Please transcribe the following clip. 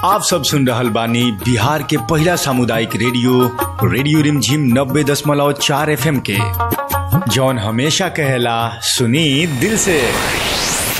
आप सब सुन रहल बानी बिहार के पहला सामुदायिक रेडियो रिमझिम 90.4 FM के, जौन हमेशा कहेला सुनी दिल से।